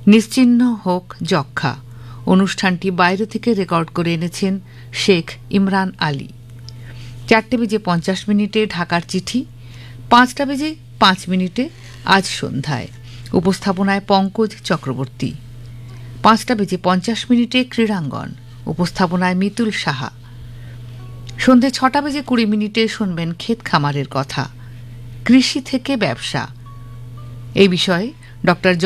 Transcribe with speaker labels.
Speaker 1: নিশ্চিহ্ন হোক যক্ষা। অনুষ্ঠানটি বাইরে থেকে রেকর্ড করে এনেছেন শেখ ইমরান আলী। 4:50 ঢাকার চিঠি, 5:05 আজ সন্ধ্যায়। উপস্থাপনায় পঙ্কজ চক্রবর্তী। 5:50 ক্রীড়াঙ্গন, উপস্থাপনায় মিতুল সাহা। সন্ধে 6:20 শুনবেন ক্ষেত খামারের কথা, কৃষি থেকে ব্যবসা। এই বিষয়ে ড